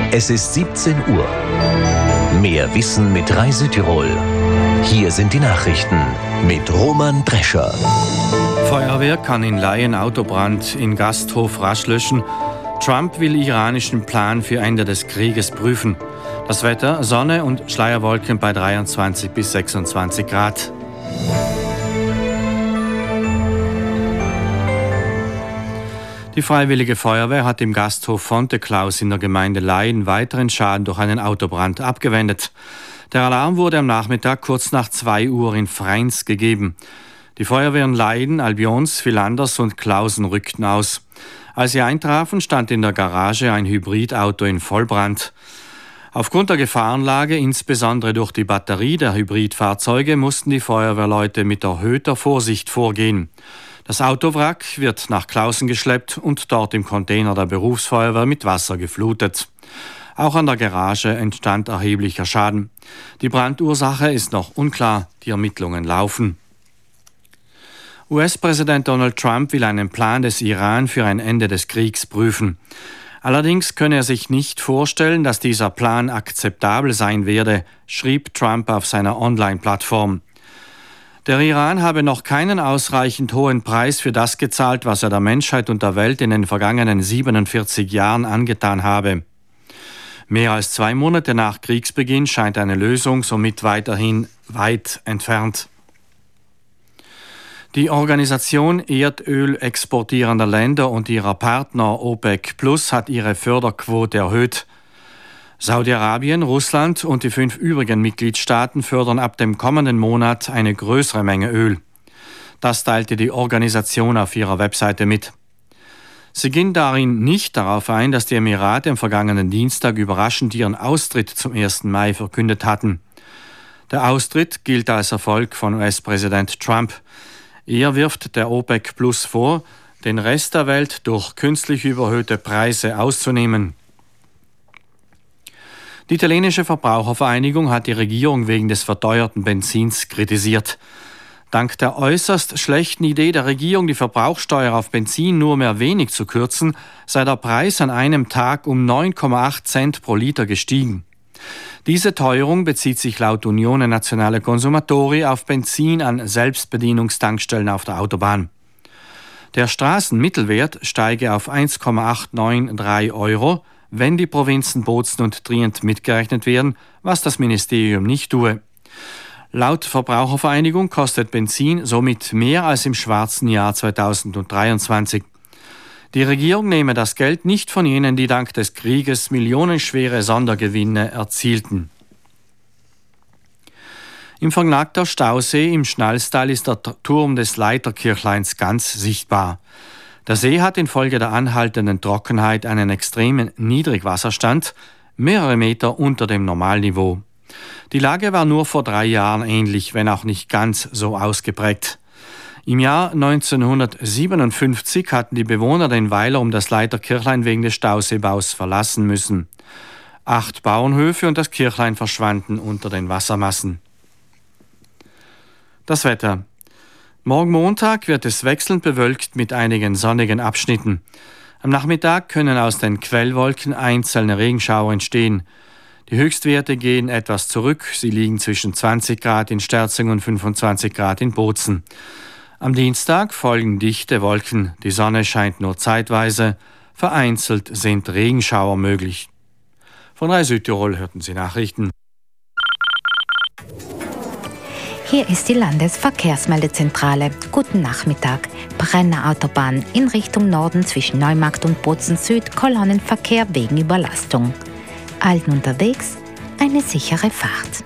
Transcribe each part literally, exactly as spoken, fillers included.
Es ist siebzehn Uhr. Mehr Wissen mit Rai Südtirol. Hier sind die Nachrichten mit Roman Drescher. Feuerwehr kann in Laien Autobrand in Gasthof rasch löschen. Trump will iranischen Plan für Ende des Krieges prüfen. Das Wetter, Sonne und Schleierwolken bei dreiundzwanzig bis sechsundzwanzig Grad. Die Freiwillige Feuerwehr hat im Gasthof Fonteklaus in der Gemeinde Laien weiteren Schaden durch einen Autobrand abgewendet. Der Alarm wurde am Nachmittag kurz nach zwei Uhr in Freins gegeben. Die Feuerwehren Laien, Albions, Villanders und Klausen rückten aus. Als sie eintrafen, stand in der Garage ein Hybridauto in Vollbrand. Aufgrund der Gefahrenlage, insbesondere durch die Batterie der Hybridfahrzeuge, mussten die Feuerwehrleute mit erhöhter Vorsicht vorgehen. Das Autowrack wird nach Klausen geschleppt und dort im Container der Berufsfeuerwehr mit Wasser geflutet. Auch an der Garage entstand erheblicher Schaden. Die Brandursache ist noch unklar, die Ermittlungen laufen. U S-Präsident Donald Trump will einen Plan des Iran für ein Ende des Kriegs prüfen. Allerdings könne er sich nicht vorstellen, dass dieser Plan akzeptabel sein werde, schrieb Trump auf seiner Online-Plattform. Der Iran habe noch keinen ausreichend hohen Preis für das gezahlt, was er der Menschheit und der Welt in den vergangenen siebenundvierzig Jahren angetan habe. Mehr als zwei Monate nach Kriegsbeginn scheint eine Lösung somit weiterhin weit entfernt. Die Organisation Erdöl exportierender Länder und ihrer Partner OPEC Plus hat ihre Förderquote erhöht. Saudi-Arabien, Russland und die fünf übrigen Mitgliedstaaten fördern ab dem kommenden Monat eine größere Menge Öl. Das teilte die Organisation auf ihrer Webseite mit. Sie ging darin nicht darauf ein, dass die Emirate am vergangenen Dienstag überraschend ihren Austritt zum ersten Mai verkündet hatten. Der Austritt gilt als Erfolg von U S-Präsident Trump. Er wirft der OPEC Plus vor, den Rest der Welt durch künstlich überhöhte Preise auszunehmen. Die italienische Verbrauchervereinigung hat die Regierung wegen des verteuerten Benzins kritisiert. Dank der äußerst schlechten Idee der Regierung, die Verbrauchsteuer auf Benzin nur mehr wenig zu kürzen, sei der Preis an einem Tag um neun Komma acht Cent pro Liter gestiegen. Diese Teuerung bezieht sich laut Unione Nazionale Consumatori auf Benzin an Selbstbedienungstankstellen auf der Autobahn. Der Straßenmittelwert steige auf eins Komma acht neun drei Euro, wenn die Provinzen Bozen und Trient mitgerechnet werden, was das Ministerium nicht tue. Laut Verbrauchervereinigung kostet Benzin somit mehr als im schwarzen Jahr zweitausenddreiundzwanzig. Die Regierung nehme das Geld nicht von jenen, die dank des Krieges millionenschwere Sondergewinne erzielten. Im Vergnagter Stausee im Schnalstal ist der Turm des Leiterkirchleins ganz sichtbar. Der See hat infolge der anhaltenden Trockenheit einen extremen Niedrigwasserstand, mehrere Meter unter dem Normalniveau. Die Lage war nur vor drei Jahren ähnlich, wenn auch nicht ganz so ausgeprägt. Im Jahr neunzehnhundertsiebenundfünfzig hatten die Bewohner den Weiler um das Leiterkirchlein wegen des Stauseebaus verlassen müssen. Acht Bauernhöfe und das Kirchlein verschwanden unter den Wassermassen. Das Wetter. Morgen Montag wird es wechselnd bewölkt mit einigen sonnigen Abschnitten. Am Nachmittag können aus den Quellwolken einzelne Regenschauer entstehen. Die Höchstwerte gehen etwas zurück. Sie liegen zwischen zwanzig Grad in Sterzing und fünfundzwanzig Grad in Bozen. Am Dienstag folgen dichte Wolken. Die Sonne scheint nur zeitweise. Vereinzelt sind Regenschauer möglich. Von Rai Südtirol hörten Sie Nachrichten. Hier ist die Landesverkehrsmeldezentrale. Guten Nachmittag. Brenner Autobahn in Richtung Norden zwischen Neumarkt und Bozen Süd, Kolonnenverkehr wegen Überlastung. Allen unterwegs, eine sichere Fahrt.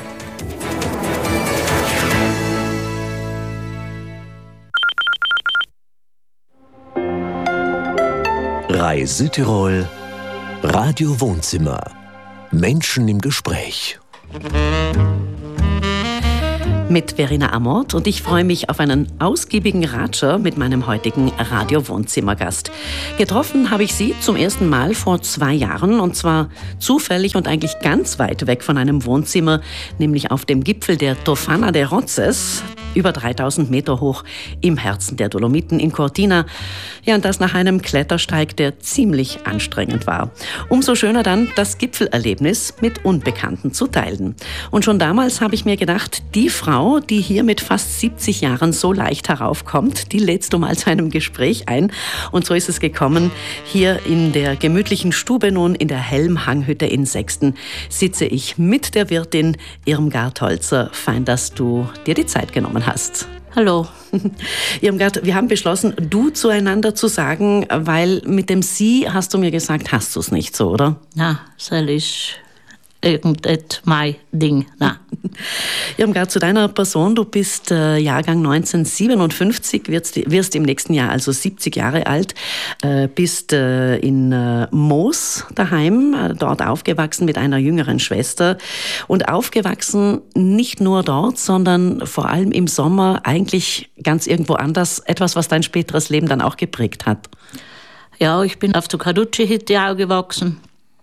Rai Südtirol, Radio Wohnzimmer. Menschen im Gespräch. mit Verena Amort und ich freue mich auf einen ausgiebigen Ratscher mit meinem heutigen Radio-Wohnzimmergast. Getroffen habe ich sie zum ersten Mal vor zwei Jahren und zwar zufällig und eigentlich ganz weit weg von einem Wohnzimmer, nämlich auf dem Gipfel der Tofana de Rozes, über dreitausend Meter hoch im Herzen der Dolomiten in Cortina. Ja, und das nach einem Klettersteig, der ziemlich anstrengend war. Umso schöner dann, das Gipfelerlebnis mit Unbekannten zu teilen. Und schon damals habe ich mir gedacht, die Frau, die hier mit fast siebzig Jahren so leicht heraufkommt, die lädst du mal zu einem Gespräch ein. Und so ist es gekommen. Hier in der gemütlichen Stube nun in der Helmhanghütte in Sexten sitze ich mit der Wirtin Irmgard Holzer. Fein, dass du dir die Zeit genommen hast. Hallo. Irmgard, wir haben beschlossen, du zueinander zu sagen, weil mit dem Sie, hast du mir gesagt, hast du es nicht so, oder? Na, das ist irgendetwas mein Ding. Na. Irmgard, zu deiner Person, du bist äh, Jahrgang neunzehnhundertsiebenundfünfzig, wirst, wirst im nächsten Jahr also siebzig Jahre alt, äh, bist äh, in äh, Moos daheim, äh, dort aufgewachsen mit einer jüngeren Schwester und aufgewachsen nicht nur dort, sondern vor allem im Sommer eigentlich ganz irgendwo anders, etwas, was dein späteres Leben dann auch geprägt hat. Ja, ich bin auf der Kadutschi-Hütte aufgewachsen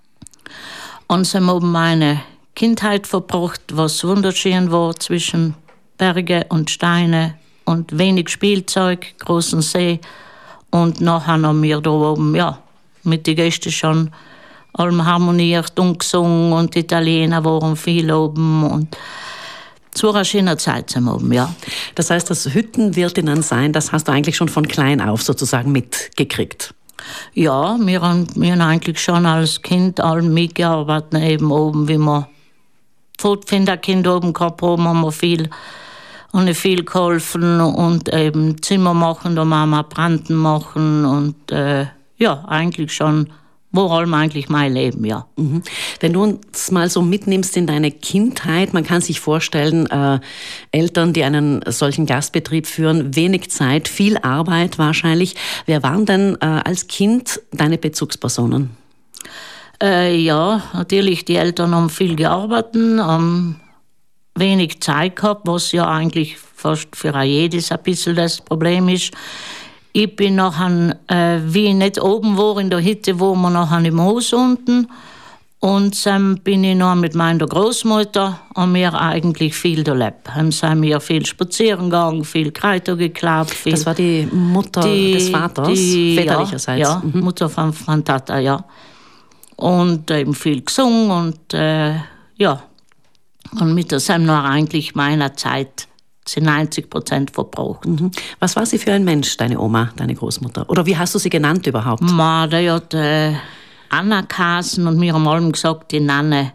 und sie haben meine Kindheit verbracht, was wunderschön war zwischen Berge und Steine und wenig Spielzeug, großen See. Und nachher haben wir da oben, ja, mit den Gästen schon allem harmoniert und gesungen und die Italiener waren viel oben und es war eine schöne Zeit zum oben, ja. Das heißt, das Hüttenwirtinnen sein, das hast du eigentlich schon von klein auf sozusagen mitgekriegt? Ja, wir haben, wir haben eigentlich schon als Kind allem mitgearbeitet, eben oben, wie wir Pfadfinderkind oben gehabt haben, haben wir viel und viel geholfen und eben Zimmer machen, da machen wir Branden machen und äh, ja, eigentlich schon, wo allem eigentlich mein Leben, ja. Mhm. Wenn du uns mal so mitnimmst in deine Kindheit, man kann sich vorstellen, äh, Eltern, die einen solchen Gastbetrieb führen, wenig Zeit, viel Arbeit wahrscheinlich. Wer waren denn äh, als Kind deine Bezugspersonen? Äh, ja, natürlich, die Eltern haben viel gearbeitet, haben wenig Zeit gehabt, was ja eigentlich fast für jedes ein bisschen das Problem ist. Ich bin nachher, äh, wie ich nicht oben war in der Hütte, wo wir nachher im Haus unten. Und dann bin ich noch mit meiner Großmutter und wir eigentlich viel erlebt. Dann sind wir viel spazieren gegangen, viel Kräuter geklappt. Viel das war die Mutter die, des Vaters, die, väterlicherseits? Ja, ja mhm. Mutter von, von Tata, ja. Und eben viel gesungen und äh, ja. Und mit der haben wir eigentlich meiner Zeit zu neunzig Prozent verbraucht. Mhm. Was war sie für ein Mensch, deine Oma, deine Großmutter? Oder wie hast du sie genannt überhaupt? Ma, die hat äh, Anna geheißen und wir haben allem gesagt, die Nanne.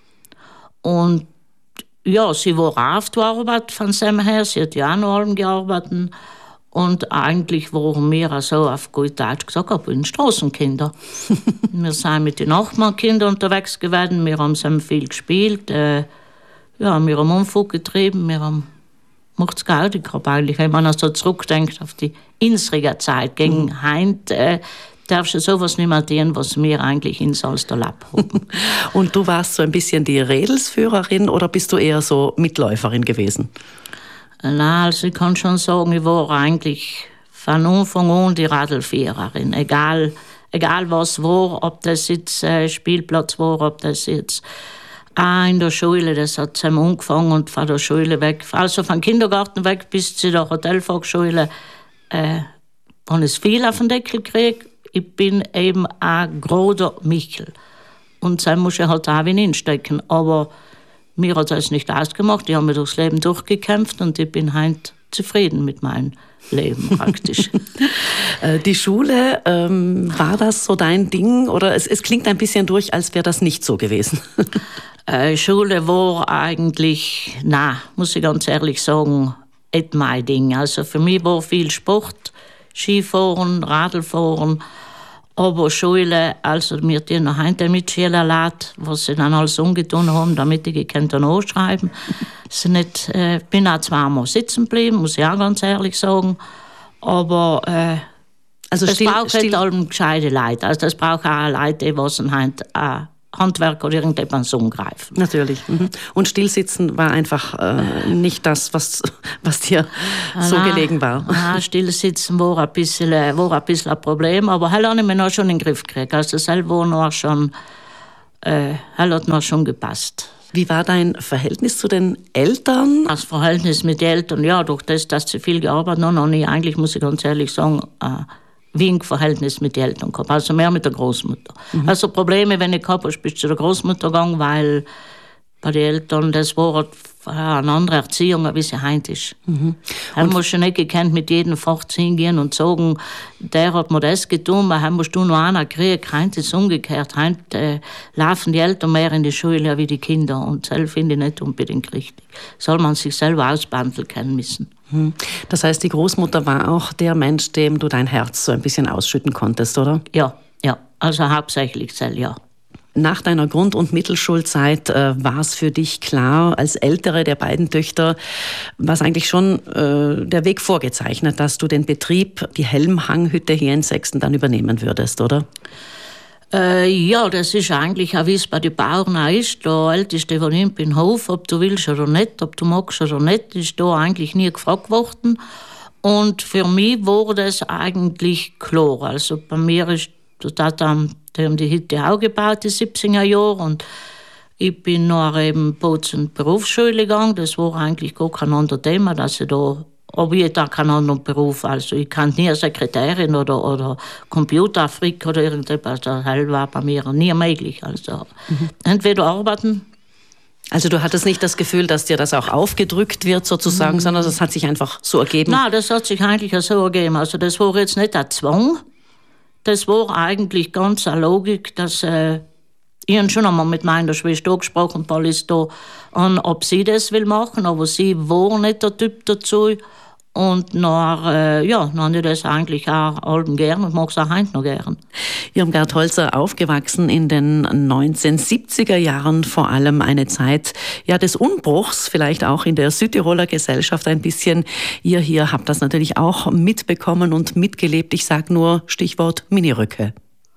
Und ja, sie war auch auf der Arbeit von seinem her, sie hat ja auch noch allem gearbeitet. Und eigentlich waren wir also auf gut Deutsch gesagt, ich bin Straßenkinder. Wir sind mit den Nachbarnkindern unterwegs gewesen, wir haben sehr viel gespielt. Äh, ja, wir haben Unfug getrieben, wir haben macht's Gaudi gehabt eigentlich, wenn man so zurückdenkt auf die Insriger Zeit. Gegen mhm. Heint äh, darfst du sowas nicht mehr tun, was wir eigentlich in Salzderlapp haben. Und du warst so ein bisschen die Redelsführerin oder bist du eher so Mitläuferin gewesen? Na, also ich kann schon sagen, ich war eigentlich von Anfang an die Radlführerin. Egal, egal was war, ob das jetzt äh, Spielplatz war, ob das jetzt auch in der Schule, das hat zusammen angefangen und von der Schule weg, also vom Kindergarten weg bis zu der Hotelfachschule, äh, habe ich viel auf den Deckel gekriegt. Ich bin eben ein großer Michel. Und dann muss ich halt auch hineinstecken. Aber mir hat das nicht ausgemacht. Ich habe mir durchs Leben durchgekämpft und ich bin heute zufrieden mit meinem Leben praktisch. Die Schule, ähm, war das so dein Ding? Oder es, es klingt ein bisschen durch, als wäre das nicht so gewesen. äh, Schule war eigentlich, na, muss ich ganz ehrlich sagen, nicht mein Ding. Also für mich war viel Sport, Skifahren, Radlfahren. Aber Schule, also wir haben noch heute Mitschüler laut, was sie dann alles umgetan haben, damit ich dann anschreiben kann. Ich äh, bin auch zweimal sitzen geblieben, muss ich auch ganz ehrlich sagen. Aber äh, also es still, braucht still. Nicht allem gescheite Leute. Also das braucht auch Leute, die heute auch Handwerk oder irgendetwas umgreifen. Natürlich. Mhm. Und Stillsitzen war einfach äh, nicht das, was, was dir so nein, gelegen war. Nein, Stillsitzen war ein bisschen, war ein bisschen ein Problem, aber das habe ich mir noch schon in den Griff gekriegt. Also das war noch schon, äh, hat noch schon gepasst. Wie war dein Verhältnis zu den Eltern? Das Verhältnis mit den Eltern, ja, durch das, dass sie viel gearbeitet haben, noch nicht, eigentlich muss ich ganz ehrlich sagen, äh, wenig Verhältnis mit den Eltern gehabt, also mehr mit der Großmutter. Mhm. Also Probleme, wenn ich gehabt habe, bist du zu der Großmutter gegangen, weil bei den Eltern, das war eine andere Erziehung, wie sie heute ist. Mhm. Haben wir schon nicht gekannt, mit jedem Fach hingehen und sagen, der hat mir das getan, weil haben wir du noch einer gekriegt. Heute ist umgekehrt. Heute äh, laufen die Eltern mehr in die Schule wie die Kinder und das finde ich nicht unbedingt richtig. Soll man sich selber ausbandeln können müssen. Mhm. Das heißt, die Großmutter war auch der Mensch, dem du dein Herz so ein bisschen ausschütten konntest, oder? Ja, ja. Also hauptsächlich selber, ja. Nach deiner Grund- und Mittelschulzeit äh, war es für dich klar, als ältere der beiden Töchter, war es eigentlich schon äh, der Weg vorgezeichnet, dass du den Betrieb, die Helmhanghütte hier in Sexten dann übernehmen würdest, oder? Äh, ja, das ist eigentlich auch, wie es bei den Bauern auch ist. Der Älteste von ihm im Hof, ob du willst oder nicht, ob du magst oder nicht, ist da eigentlich nie gefragt worden. Und für mich war das eigentlich klar. Also bei mir ist das dann die haben die Hütte auch gebaut, die siebziger Jahre. Und ich bin nach eben Bozen Berufsschule gegangen. Das war eigentlich gar kein anderes Thema, dass ich da, aber ich da keinen anderen Beruf. Also ich kann nie Sekretärin oder, oder Computerfreak oder irgendetwas. Das war bei mir nie möglich. Also mhm. entweder arbeiten. Also du hattest nicht das Gefühl, dass dir das auch aufgedrückt wird sozusagen, mhm. sondern das hat sich einfach so ergeben? Nein, das hat sich eigentlich so ergeben. Also das war jetzt nicht ein Zwang. Das war eigentlich ganz eine Logik, dass äh, ich habe schon einmal mit meiner Schwester gesprochen, Paul da an, ob sie das will machen, aber sie war nicht der Typ dazu. Und nach, äh, ja, dann habe ich das eigentlich auch allen gern und mag es auch heute noch gern. Irmgard Holzer, aufgewachsen in den neunzehnhundertsiebziger Jahren, vor allem eine Zeit ja, des Umbruchs, vielleicht auch in der Südtiroler Gesellschaft ein bisschen. Ihr hier habt das natürlich auch mitbekommen und mitgelebt. Ich sage nur Stichwort Miniröcke.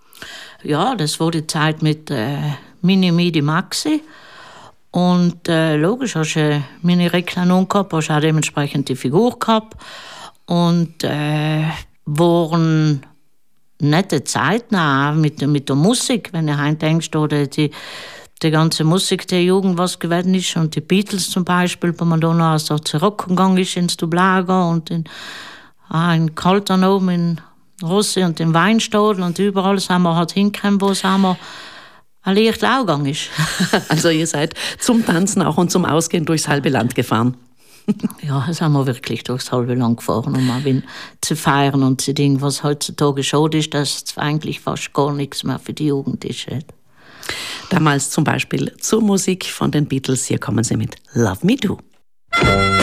Ja, das war die Zeit mit äh, Mini, Midi, Maxi. Und äh, logisch, hast du meine Reklamation gehabt, hast auch dementsprechend die Figur gehabt. Und äh, waren nette Zeiten auch mit, mit der Musik, wenn du heute denkst, oder die, die ganze Musik der Jugend, was geworden ist. Und die Beatles zum Beispiel, wo man da noch so zurückgegangen ist ins Dublager und in, ah, in Kaltern oben in Rossi und im Weinstadel und überall sind wir halt hingekommen, wo sind wir ein leichter Augang ist. Also ihr seid zum Tanzen auch und zum Ausgehen durchs halbe Land gefahren. Ja, das haben wir wirklich durchs halbe Land gefahren, um mal zu feiern und zu Dingen, was heutzutage schade ist, dass es eigentlich fast gar nichts mehr für die Jugend ist. Damals zum Beispiel zur Musik von den Beatles. Hier kommen sie mit Love Me Do.